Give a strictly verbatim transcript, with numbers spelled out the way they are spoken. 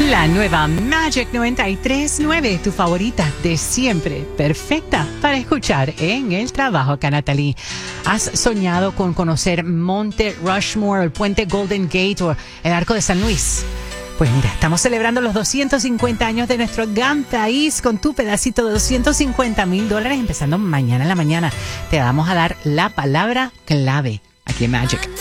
La nueva Magic noventa y tres punto nueve, tu favorita de siempre, perfecta para escuchar en el trabajo. Acá, Natalie, ¿has soñado con conocer Monte Rushmore, el puente Golden Gate o el Arco de San Luis? Pues mira, estamos celebrando los doscientos cincuenta años de nuestro gran país con tu pedacito de doscientos cincuenta mil dólares empezando mañana en la mañana. Te vamos a dar la palabra clave aquí en Magic.